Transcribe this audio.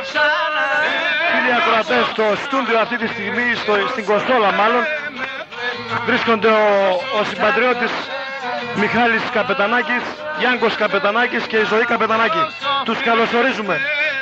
Φίλοι ακροατές, στο στούντιο αυτή τη στιγμή, στην κονσόλα μάλλον, βρίσκονται ο συμπατριώτης Μιχάλης Καπετανάκης, Γιάνγκος Καπετανάκης και η Ζωή Καπετανάκη. Τους καλωσορίζουμε.